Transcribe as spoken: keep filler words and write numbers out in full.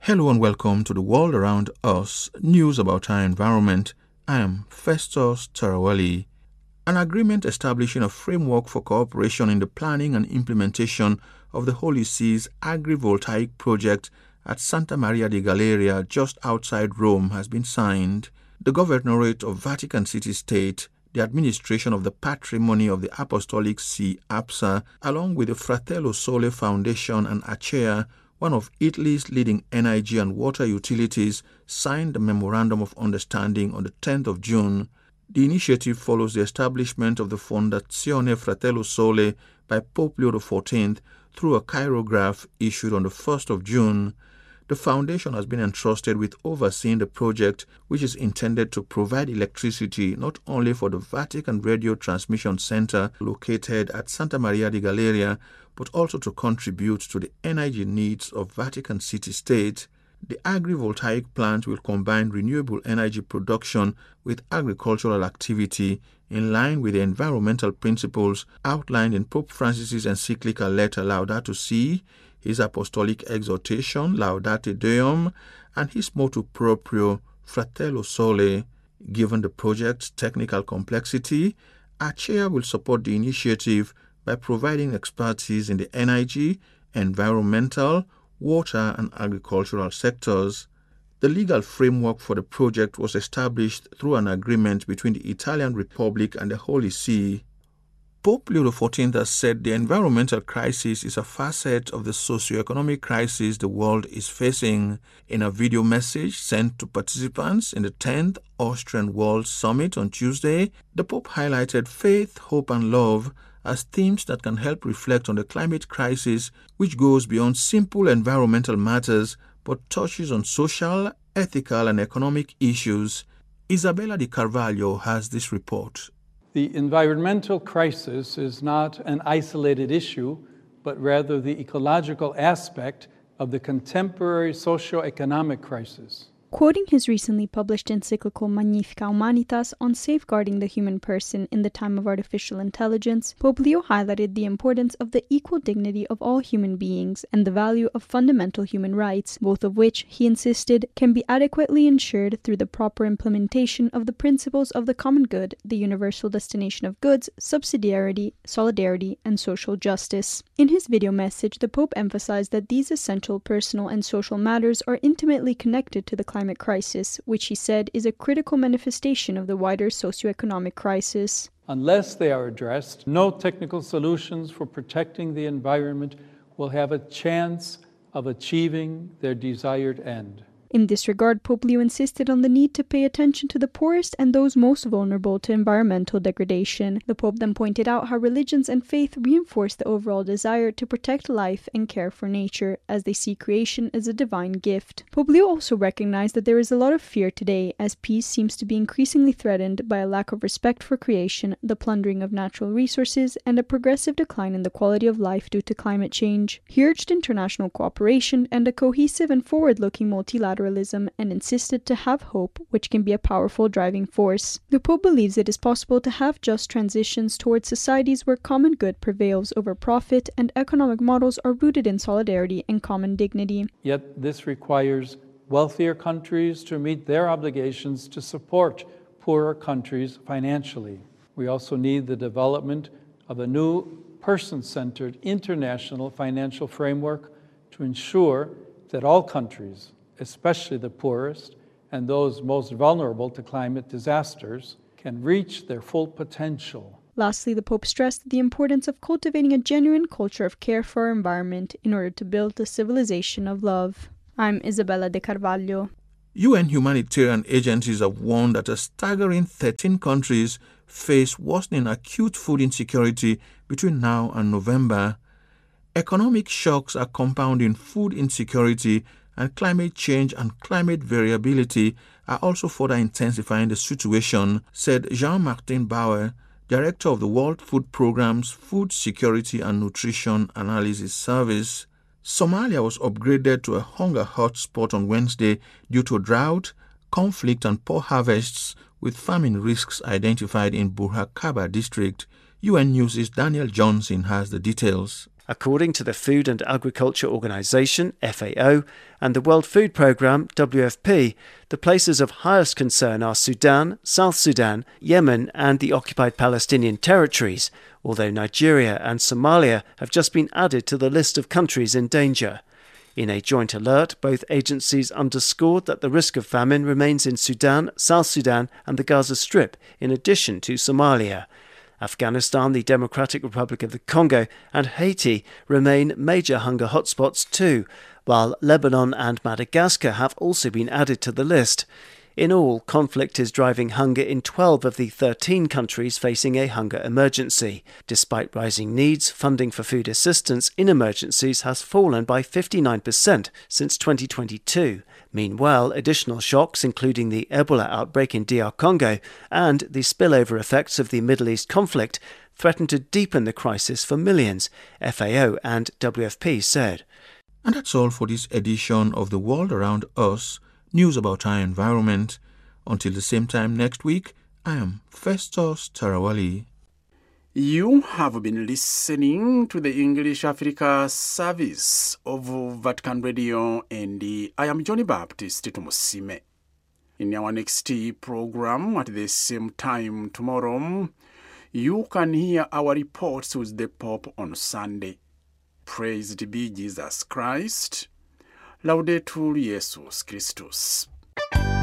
Hello and welcome to the World Around Us, news about our environment. I am Festus Tarawali. An agreement establishing a framework for cooperation in the planning and implementation of the Holy See's agrivoltaic project at Santa Maria di Galleria just outside Rome has been signed. The Governorate of Vatican City State, the administration of the Patrimony of the Apostolic See, APSA, along with the Fratello Sole Foundation and Acea, one of Italy's leading energy and water utilities, signed the Memorandum of Understanding on the tenth of June. The initiative follows the establishment of the Fondazione Fratello Sole by Pope Leo the fourteenth through a chirograph issued on the first of June. The foundation has been entrusted with overseeing the project, which is intended to provide electricity not only for the Vatican Radio Transmission Center located at Santa Maria di Galleria, but also to contribute to the energy needs of Vatican City State. The agrivoltaic plant will combine renewable energy production with agricultural activity in line with the environmental principles outlined in Pope Francis's encyclical letter Laudato Si', his apostolic exhortation Laudate Deum, and his motto proprio Fratello Sole. Given the project's technical complexity, Acea will support the initiative by providing expertise in the energy, environmental, water and agricultural sectors. The legal framework for the project was established through an agreement between the Italian Republic and the Holy See. Pope Leo the fourteenth has said the environmental crisis is a facet of the socio-economic crisis the world is facing. In a video message sent to participants in the tenth Austrian World Summit on Tuesday, the Pope highlighted faith, hope and love as themes that can help reflect on the climate crisis, which goes beyond simple environmental matters but touches on social, ethical and economic issues. Isabella Di Carvalho has this report. The environmental crisis is not an isolated issue, but rather the ecological aspect of the contemporary socio-economic crisis. Quoting his recently published encyclical Magnificat Humanitas on safeguarding the human person in the time of artificial intelligence, Pope Leo highlighted the importance of the equal dignity of all human beings and the value of fundamental human rights, both of which, he insisted, can be adequately ensured through the proper implementation of the principles of the common good, the universal destination of goods, subsidiarity, solidarity, and social justice. In his video message, the Pope emphasized that these essential personal and social matters are intimately connected to the climate climate crisis, which he said is a critical manifestation of the wider socioeconomic crisis. Unless they are addressed, no technical solutions for protecting the environment will have a chance of achieving their desired end. In this regard, Pope Leo insisted on the need to pay attention to the poorest and those most vulnerable to environmental degradation. The Pope then pointed out how religions and faith reinforce the overall desire to protect life and care for nature, as they see creation as a divine gift. Pope Leo also recognized that there is a lot of fear today, as peace seems to be increasingly threatened by a lack of respect for creation, the plundering of natural resources, and a progressive decline in the quality of life due to climate change. He urged international cooperation and a cohesive and forward-looking multilateral and insisted to have hope, which can be a powerful driving force. The Pope believes it is possible to have just transitions towards societies where common good prevails over profit and economic models are rooted in solidarity and common dignity. Yet this requires wealthier countries to meet their obligations to support poorer countries financially. We also need the development of a new person-centered international financial framework to ensure that all countries, especially the poorest and those most vulnerable to climate disasters, can reach their full potential. Lastly, the Pope stressed the importance of cultivating a genuine culture of care for our environment in order to build a civilization of love. I'm Isabella Di Carvalho. U N humanitarian agencies have warned that a staggering thirteen countries face worsening acute food insecurity between now and November. Economic shocks are compounding food insecurity, and climate change and climate variability are also further intensifying the situation, said Jean-Martin Bauer, Director of the World Food Programme's Food Security and Nutrition Analysis Service. Somalia was upgraded to a hunger hotspot on Wednesday due to drought, conflict and poor harvests, with famine risks identified in Burhakaba district. U N News' Daniel Johnson has the details. According to the Food and Agriculture Organization, F A O, and the World Food Programme, W F P, the places of highest concern are Sudan, South Sudan, Yemen and the occupied Palestinian territories, although Nigeria and Somalia have just been added to the list of countries in danger. In a joint alert, both agencies underscored that the risk of famine remains in Sudan, South Sudan and the Gaza Strip, in addition to Somalia. Afghanistan, the Democratic Republic of the Congo and Haiti remain major hunger hotspots too, while Lebanon and Madagascar have also been added to the list. In all, conflict is driving hunger in twelve of the thirteen countries facing a hunger emergency. Despite rising needs, funding for food assistance in emergencies has fallen by fifty-nine percent since twenty twenty-two. Meanwhile, additional shocks, including the Ebola outbreak in D R Congo and the spillover effects of the Middle East conflict, threaten to deepen the crisis for millions, F A O and W F P said. And that's all for this edition of The World Around Us, news about our environment. Until the same time next week, I am Festus Tarawali. You have been listening to the English Africa service of Vatican Radio, and I am Johnny Baptist Tumusime. In our next program at the same time tomorrow, you can hear our reports with the Pope on Sunday. Praised be Jesus Christ. Laudetur Jesus Christus.